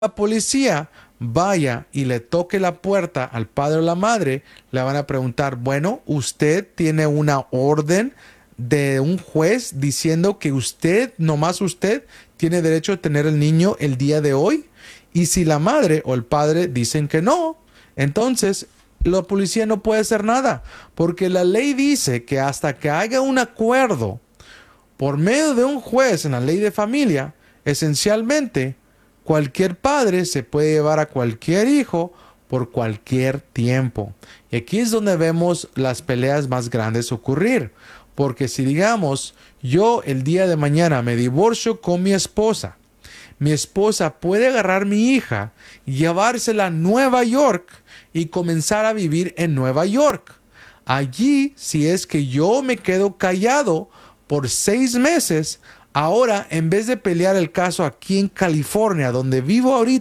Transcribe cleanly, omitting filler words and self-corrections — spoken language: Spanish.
la policía vaya y le toque la puerta al padre o la madre, le van a preguntar, bueno, usted tiene una orden de un juez diciendo que usted, nomás usted, tiene derecho a tener el niño el día de hoy. Y si la madre o el padre dicen que no, entonces la policía no puede hacer nada, porque la ley dice que hasta que haya un acuerdo por medio de un juez en la ley de familia, esencialmente cualquier padre se puede llevar a cualquier hijo por cualquier tiempo. Y aquí es donde vemos las peleas más grandes ocurrir. Porque si digamos, yo el día de mañana me divorcio con mi esposa puede agarrar a mi hija, llevársela a Nueva York y comenzar a vivir en Nueva York. Allí, si es que yo me quedo callado por 6 meses, ahora en vez de pelear el caso aquí en California, donde vivo ahorita,